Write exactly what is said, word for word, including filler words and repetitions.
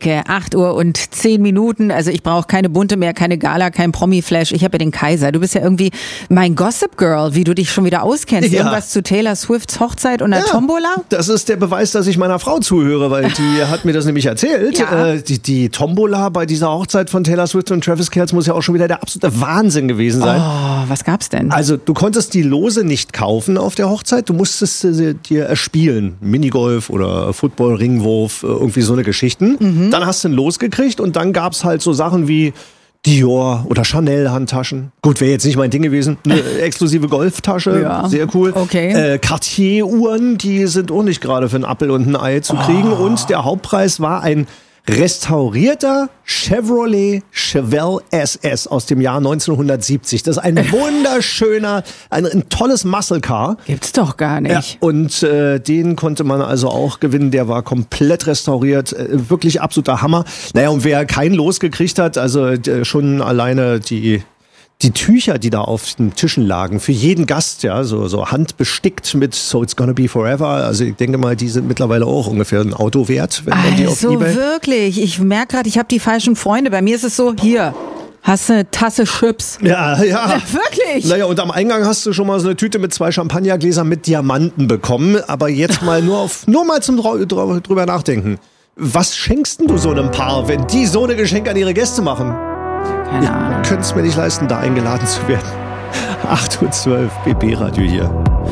Ecke, acht Uhr und zehn Minuten. Also ich brauche keine Bunte mehr, keine Gala, kein Promi-Flash. Ich habe ja den Kaiser. Du bist ja irgendwie mein Gossip Girl, wie du dich schon wieder auskennst. Ja. Irgendwas zu Taylor Swifts Hochzeit und der Ja, Tombola? Das ist der Beweis, dass ich meiner Frau zuhöre, weil die hat mir das nämlich erzählt. Ja. Äh, die, die Tombola bei dieser Hochzeit von Taylor Swift und Travis Kelce muss ja auch schon wieder der absolute Wahnsinn gewesen sein. Oh, was gab's denn? Also du konntest die Lose nicht kaufen auf der Hochzeit, du musstest sie dir erspielen. Minigolf oder Football, Ringwurf, irgendwie so eine Geschichten. Mhm. Dann hast du ein Los gekriegt und dann gab's halt so Sachen wie Dior oder Chanel Handtaschen. Gut, wäre jetzt nicht mein Ding gewesen. Eine exklusive Golftasche, Ja. sehr cool. Okay. Äh, Cartier Uhren, die sind auch nicht gerade für einen Appel und ein Ei zu kriegen. Oh. Und der Hauptpreis war ein restaurierter Chevrolet Chevelle S S aus dem Jahr neunzehnhundertsiebzig. Das ist ein wunderschöner, ein, ein tolles Muscle Car. Gibt's doch gar nicht. Ja, und äh, den konnte man also auch gewinnen. Der war komplett restauriert. Äh, wirklich absoluter Hammer. Naja, und wer kein Los gekriegt hat, also äh, schon alleine die die Tücher, die da auf den Tischen lagen, für jeden Gast, ja, so, so handbestickt mit So It's Gonna Be Forever. Also ich denke mal, die sind mittlerweile auch ungefähr ein Auto wert, wenn man die auf Also eBay... wirklich, ich merke gerade, ich habe die falschen Freunde. Bei mir ist es so, hier, hast du eine Tasse Chips. Ja, ja. Ja, wirklich? Naja, und am Eingang hast du schon mal so eine Tüte mit zwei Champagnergläsern mit Diamanten bekommen. Aber jetzt mal nur auf, nur mal zum drau- drau- drüber nachdenken. Was schenkst denn du so einem Paar, wenn die so eine Geschenke an ihre Gäste machen? Keine Ahnung. Könnt's mir nicht leisten, da eingeladen zu werden. acht Uhr zwölf, B B Radio hier.